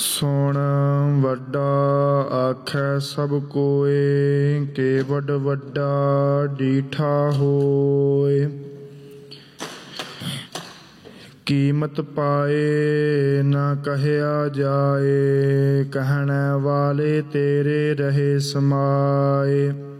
ਸੁਣ ਵੱਡਾ ਆਖੈ ਸਭ ਕੋਇ, ਕੇਵਡ ਵੱਡਾ ਡੀਠਾ ਹੋਇ। ਕੀਮਤ ਪਾਏ ਨਾ ਕਹਿਆ ਜਾਏ, ਕਹਿਣ ਵਾਲੇ ਤੇਰੇ ਰਹੇ ਸਮਾਏ।